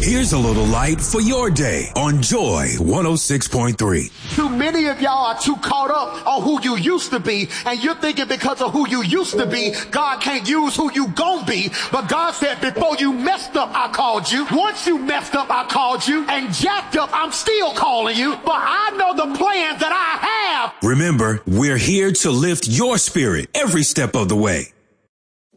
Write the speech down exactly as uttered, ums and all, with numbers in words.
Here's a little light for your day on Joy one oh six point three. Too many of y'all are too caught up on who you used to be, and you're thinking because of who you used to be, God can't use who you gon' be. But God said, before you messed up, I called you. Once you messed up, I called you. And jacked up, I'm still calling you. But I know the plans that I have. Remember, we're here to lift your spirit every step of the way.